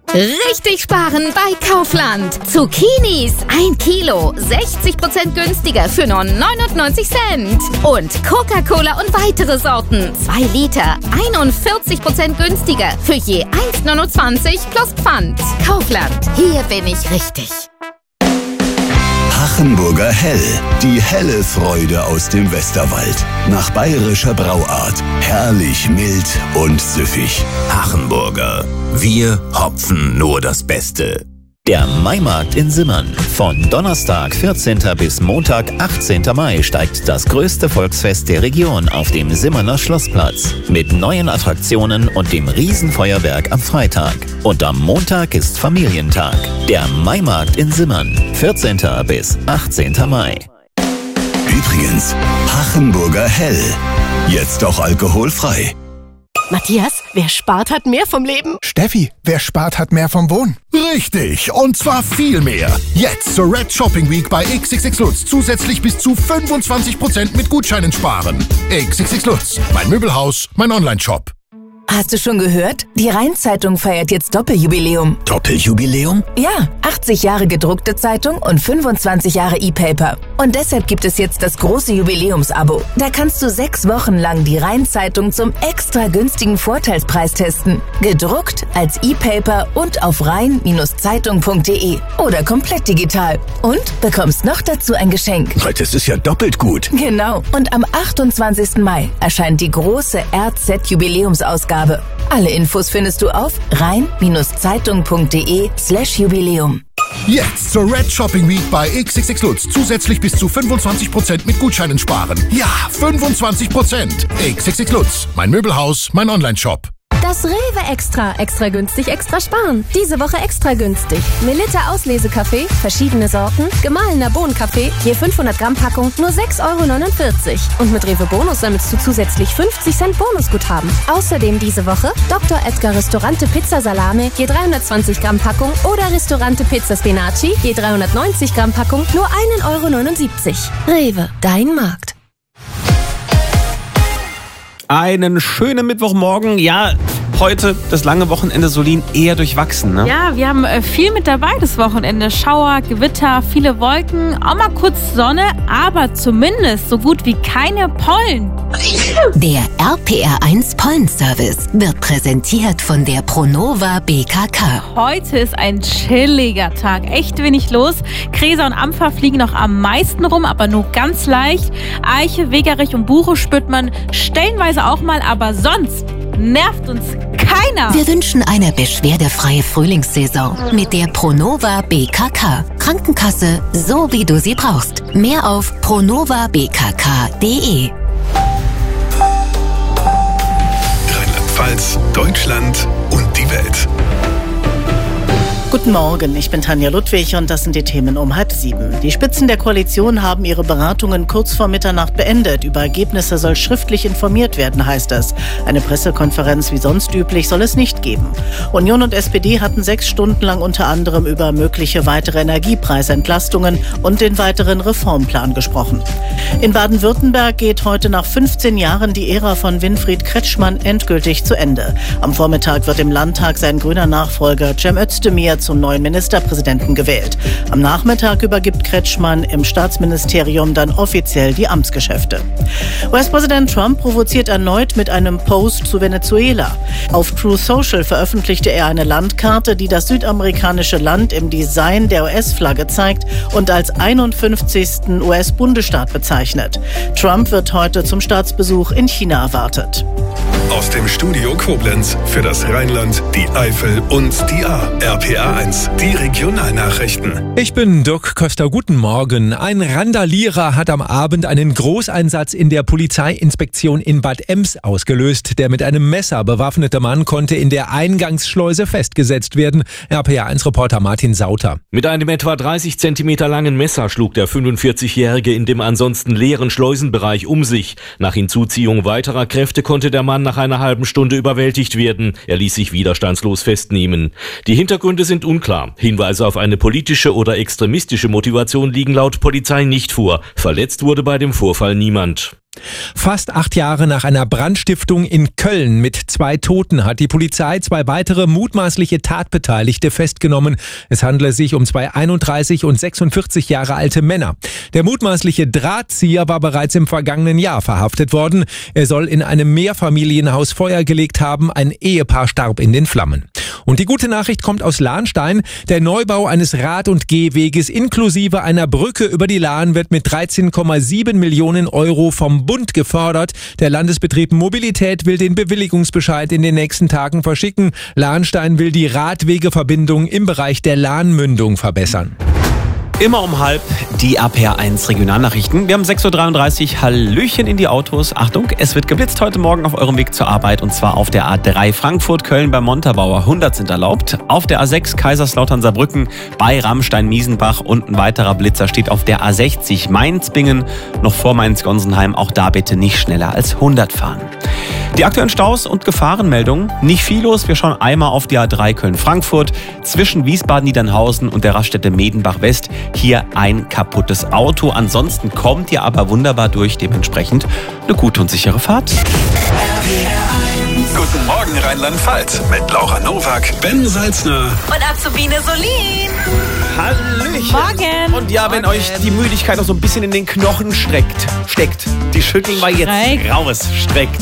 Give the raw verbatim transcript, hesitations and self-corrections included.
Richtig sparen bei Kaufland. Zucchinis ein Kilo, sechzig Prozent günstiger für nur neunundneunzig Cent. Und Coca-Cola und weitere Sorten, zwei Liter, einundvierzig Prozent günstiger für je eins neunundzwanzig plus Pfand. Kaufland, hier bin ich richtig. Hachenburger Hell, die helle Freude aus dem Westerwald. Nach bayerischer Brauart, herrlich mild und süffig. Hachenburger, wir hopfen nur das Beste. Der Maimarkt in Simmern. Von Donnerstag, vierzehnten bis Montag, achtzehnten Mai steigt das größte Volksfest der Region auf dem Simmerner Schlossplatz. Mit neuen Attraktionen und dem Riesenfeuerwerk am Freitag. Und am Montag ist Familientag. Der Maimarkt in Simmern. vierzehnten bis achtzehnten Mai. Übrigens, Hachenburger Hell. Jetzt auch alkoholfrei. Matthias, wer spart, hat mehr vom Leben. Steffi, wer spart, hat mehr vom Wohnen. Richtig, und zwar viel mehr. Jetzt zur Red Shopping Week bei X X X Lutz zusätzlich bis zu fünfundzwanzig Prozent mit Gutscheinen sparen. X X X Lutz, mein Möbelhaus, mein Online-Shop. Hast du schon gehört? Die Rhein-Zeitung feiert jetzt Doppeljubiläum. Doppeljubiläum? Ja, achtzig Jahre gedruckte Zeitung und fünfundzwanzig Jahre E-Paper. Und deshalb gibt es jetzt das große Jubiläumsabo. Da kannst du sechs Wochen lang die Rhein-Zeitung zum extra günstigen Vorteilspreis testen. Gedruckt, als E-Paper und auf rhein Zeitung punkt de oder komplett digital. Und bekommst noch dazu ein Geschenk. Das ist ja doppelt gut. Genau. Und am achtundzwanzigsten Mai erscheint die große R Z-Jubiläumsausgabe. Alle Infos findest du auf rhein Zeitung punkt de slash Jubiläum. Jetzt zur Red Shopping Week bei X X X Lutz zusätzlich bis zu fünfundzwanzig Prozent mit Gutscheinen sparen. Ja, fünfundzwanzig Prozent. X X X Lutz, mein Möbelhaus, mein Online-Shop. Das Rewe Extra. Extra günstig, extra sparen. Diese Woche extra günstig. Melitta Auslesekaffee, verschiedene Sorten, gemahlener Bohnenkaffee, je fünfhundert Gramm Packung, nur sechs Euro neunundvierzig. Und mit Rewe Bonus sammelst du zusätzlich fünfzig Cent Bonusguthaben. Außerdem diese Woche Doktor Edgar Ristorante Pizza Salame, je dreihundertzwanzig Gramm Packung oder Ristorante Pizza Spinaci, je dreihundertneunzig Gramm Packung, nur ein Euro neunundsiebzig. Rewe, dein Markt. Einen schönen Mittwochmorgen. Ja, heute das lange Wochenende Solin eher durchwachsen, ne? Ja, wir haben äh, viel mit dabei das Wochenende. Schauer, Gewitter, viele Wolken, auch mal kurz Sonne, aber zumindest so gut wie keine Pollen. Der R P R eins Pollenservice wird präsentiert von der Pronova B K K. Heute ist ein chilliger Tag, echt wenig los. Gräser und Ampfer fliegen noch am meisten rum, aber nur ganz leicht. Eiche, Wegerich und Buche spürt man stellenweise auch mal, aber sonst nervt uns keiner. Wir wünschen eine beschwerdefreie Frühlingssaison mit der Pronova B K K. Krankenkasse, so wie du sie brauchst. Mehr auf pronova b k k punkt de. Rheinland-Pfalz, Deutschland und die Welt. Guten Morgen, ich bin Tanja Ludwig und das sind die Themen um halb sieben. Die Spitzen der Koalition haben ihre Beratungen kurz vor Mitternacht beendet. Über Ergebnisse soll schriftlich informiert werden, heißt es. Eine Pressekonferenz wie sonst üblich soll es nicht geben. Union und S P D hatten sechs Stunden lang unter anderem über mögliche weitere Energiepreisentlastungen und den weiteren Reformplan gesprochen. In Baden-Württemberg geht heute nach fünfzehn Jahren die Ära von Winfried Kretschmann endgültig zu Ende. Am Vormittag wird im Landtag sein grüner Nachfolger Cem Özdemir zum neuen Ministerpräsidenten gewählt. Am Nachmittag übergibt Kretschmann im Staatsministerium dann offiziell die Amtsgeschäfte. U S-Präsident Trump provoziert erneut mit einem Post zu Venezuela. Auf Truth Social veröffentlichte er eine Landkarte, die das südamerikanische Land im Design der U S-Flagge zeigt und als einundfünfzigsten U S-Bundesstaat bezeichnet. Trump wird heute zum Staatsbesuch in China erwartet. Aus dem Studio Koblenz für das Rheinland, die Eifel und die A. R P R eins, die Regionalnachrichten. Ich bin Dirk Köster, guten Morgen. Ein Randalierer hat am Abend einen Großeinsatz in der Polizeiinspektion in Bad Ems ausgelöst. Der mit einem Messer bewaffnete Mann konnte in der Eingangsschleuse festgesetzt werden. R P R eins Reporter Martin Sauter. Mit einem etwa dreißig Zentimeter langen Messer schlug der fünfundvierzigjährige in dem ansonsten leeren Schleusenbereich um sich. Nach Hinzuziehung weiterer Kräfte konnte der Mann nach einer halben Stunde überwältigt werden. Er ließ sich widerstandslos festnehmen. Die Hintergründe sind unklar. Hinweise auf eine politische oder extremistische Motivation liegen laut Polizei nicht vor. Verletzt wurde bei dem Vorfall niemand. Fast acht Jahre nach einer Brandstiftung in Köln mit zwei Toten hat die Polizei zwei weitere mutmaßliche Tatbeteiligte festgenommen. Es handele sich um zwei einunddreißig und sechsundvierzig Jahre alte Männer. Der mutmaßliche Drahtzieher war bereits im vergangenen Jahr verhaftet worden. Er soll in einem Mehrfamilienhaus Feuer gelegt haben. Ein Ehepaar starb in den Flammen. Und die gute Nachricht kommt aus Lahnstein. Der Neubau eines Rad- und Gehweges inklusive einer Brücke über die Lahn wird mit dreizehn Komma sieben Millionen Euro vom Bund gefördert. Der Landesbetrieb Mobilität will den Bewilligungsbescheid in den nächsten Tagen verschicken. Lahnstein will die Radwegeverbindung im Bereich der Lahnmündung verbessern. Immer um halb die A P R eins Regionalnachrichten. Wir haben sechs Uhr dreiunddreißig. Hallöchen in die Autos. Achtung, es wird geblitzt heute Morgen auf eurem Weg zur Arbeit. Und zwar auf der A drei Frankfurt-Köln bei Montabaur. hundert sind erlaubt. Auf der A sechs Kaiserslautern-Saarbrücken bei Rammstein-Miesenbach. Und ein weiterer Blitzer steht auf der A sechzig Mainz-Bingen. Noch vor Mainz-Gonsenheim. Auch da bitte nicht schneller als hundert fahren. Die aktuellen Staus und Gefahrenmeldungen. Nicht viel los. Wir schauen einmal auf die A drei Köln-Frankfurt. Zwischen Wiesbaden-Niedernhausen und der Raststätte Medenbach-West. Hier ein kaputtes Auto. Ansonsten kommt ihr aber wunderbar durch. Dementsprechend eine gute und sichere Fahrt. Guten Morgen Rheinland-Pfalz mit Laura Nowak, Ben Salzner Und Azubine Solin. Hallöchen. Morgen. Und ja, wenn euch die Müdigkeit noch so ein bisschen in den Knochen steckt, steckt, die schütteln wir jetzt Streck. raus. Streckt.